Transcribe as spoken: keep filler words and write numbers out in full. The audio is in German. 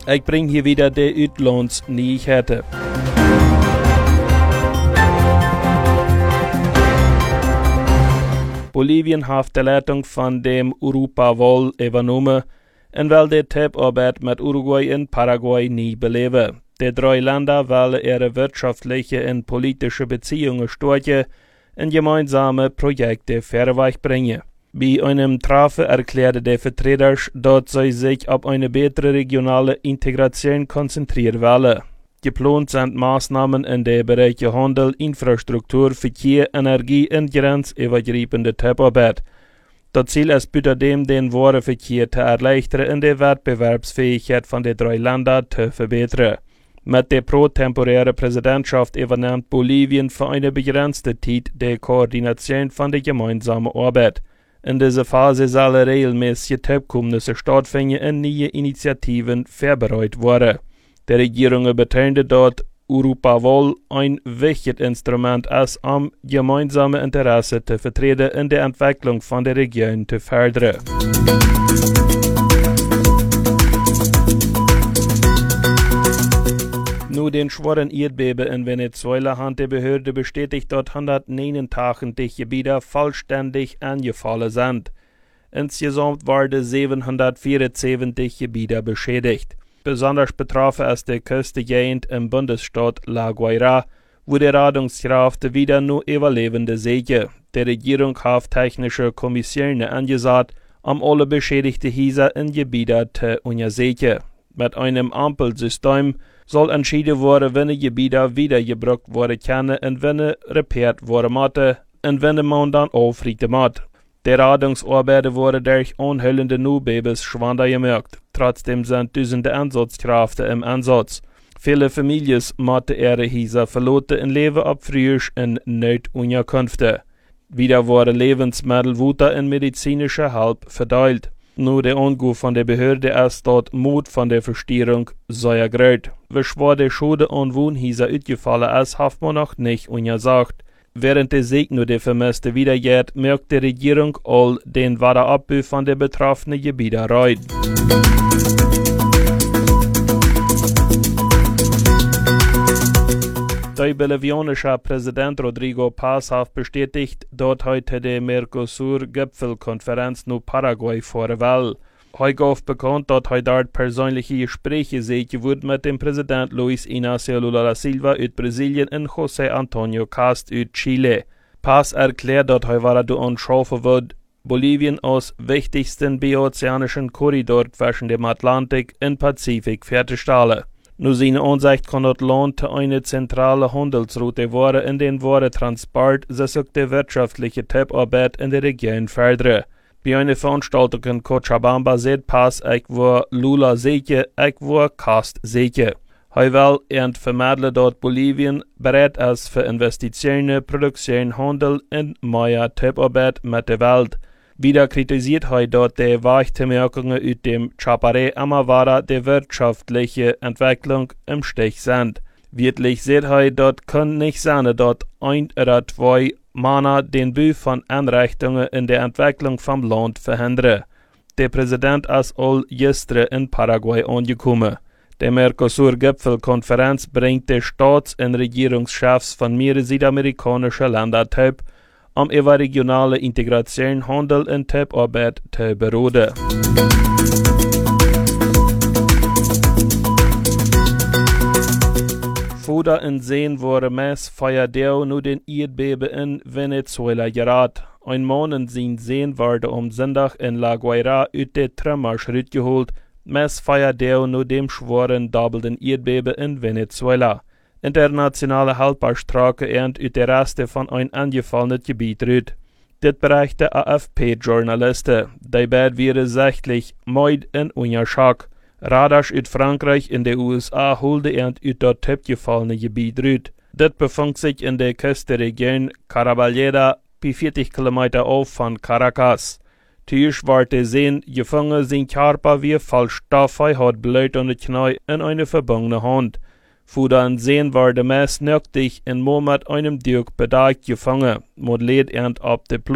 Ich bring hier wieder de Uitlands nie ich hätte. Bolivien hat die Leitung von dem Europa-Wahl übernommen, en wel de Tipparbeit mit Uruguay und Paraguay nie beleven. Die drei Länder wollen ihre wirtschaftliche und politische Beziehungen stärken und gemeinsame Projekte vorwärts bringen. Bei einem Treffen erklärte der Vertreter, dass sie sich auf eine bessere regionale Integration konzentrieren wollen. Geplant sind Maßnahmen in den Bereichen Handel, Infrastruktur, Verkehr, Energie und grenzübergreifende Tipparbeit. Das Ziel ist außerdem, den Warenverkehr zu erleichtern und die Wettbewerbsfähigkeit von den drei Ländern zu verbessern. Mit der pro-temporären Präsidentschaft übernimmt Bolivien für eine begrenzte Zeit die Koordination von der gemeinsamen Arbeit. In dieser Phase sollen regelmäßige Tippkommnisse stattfinden und neue Initiativen vorbereitet werden. Die Regierung betonte, dass Europa-Wahl ein wichtiges Instrument ist, um gemeinsame Interessen zu vertreten und die Entwicklung von der Region zu fördern. Nur den schweren Erdbeben in Venezuela hat die Behörde bestätigt, dass hundertneunundachtzig Gebiete vollständig angefallen sind. Insgesamt waren siebenhundertvierundsiebzig Gebiete beschädigt. Besonders betroffen ist die Küstengegend im Bundesstaat La Guaira, wo die Rettungskräfte wieder nur Überlebende suchen. Die Regierung hat technische Kommissionen angesagt, um alle beschädigten Häuser in Gebieten zu untersuchen. Mit einem Ampelsystem soll entschieden werden, wenn Gebiete wiedergebraucht werden können und wenn repariert werden müssen und wenn man dann aufrichten muss. Die Rettungsarbeiten wurden durch anhellende Nubebes schwander gemerkt. Trotzdem sind tausende Einsatzkräfte im Einsatz. Viele Familien mussten ihre Häuser verlassen und leben ab frisch in Notunterkünften. Wieder wurden Lebensmittel, Wasser und medizinische Hilfe verteilt. Nur der Anruf von der Behörde ist, dass Mut von der Verstärkung sehr groß. Wie schwer die Schade an Wohnhäusern ausgefallen ist, hat man noch nicht untersucht. Während der Segnung der Vermissten wiedergeht, merkt die Regierung all den Wiederabbau von den betroffenen Gebieten rein. Der bolivianische Präsident Rodrigo Paz hat bestätigt, dass heute die Mercosur-Gipfelkonferenz nur Paraguay fahren will. Heute gab bekannt, dass heute dort persönliche Gespräche sicher wurden mit dem Präsident Luis Inácio Lula da Silva aus Brasilien und José Antonio Cast aus Chile. Paz erklärt, dass heute war daran schaffen wird, Bolivien als wichtigsten biozeanischen Korridor zwischen dem Atlantik und Pazifik fertigstellen. Nur seine Ansicht kann das Land eine zentrale Handelsroute werden, in den Warentransport sich auch die wirtschaftliche Tipparbeit in der Region fördern. Bei einer Veranstaltung in Cochabamba sieht Paz, ich war Lula sicher, ich war Cast sicher. Er will und vermitteln, dass Bolivien bereit ist für Investitionen, Produktion, Handel und mehr Tipparbeit mit der Welt. Wieder kritisiert er, dass die Weichmerkungen aus dem Chapare immer weiter die wirtschaftliche Entwicklung im Stich sind. Wirklich sieht er, dass kann nicht sein, dass ein oder zwei Männer den Bau von Einrichtungen in der Entwicklung vom Land verhindern. Der Präsident ist all gestern in Paraguay angekommen. Die Mercosur-Gipfelkonferenz bringt die Staats- und Regierungschefs von mehreren südamerikanischen Ländern zusammen, um über regionale Integration, Handel und Tipparbeit zu beraten. Fuder und Seen waren meist feierdeu nur den Erdbeben in Venezuela geraten. Ein Mann in seinen Seen wurde am Sonntag in La Guaira aus der Trümmer geholt, meist feierdeu nur dem schweren, doppelten Erdbeben in Venezuela. Internationale Hilfsstraße ernt aus der Reste von ein angefallenes Gebiet rüt. Das berichten A F P-Journalisten. Dabei wäre sichtlich Meid und Unschock. Radars aus Frankreich in den U S A holte ernt aus das tippgefallene Gebiet rüt. Das befindet sich in der Küstenregion Caraballeda, vierzig Kilometer auf von Caracas. Tisch warte sehen, gefangen sein Körper wie Fallstoff, er hat Blut und Knie in eine verbundene Hand. Fudan sehen war der meist nötig in Mo mit einem Dirk bedagt gefangen, mod leed ernt ab de